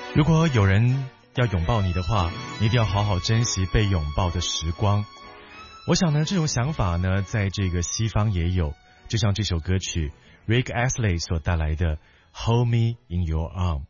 如果有人要拥抱你的话，你一定要好好珍惜被拥抱的时光。我想呢，这种想法呢，在这个西方也有，就像这首歌曲 Rick Astley 所带来的 Hold Me in Your Arm。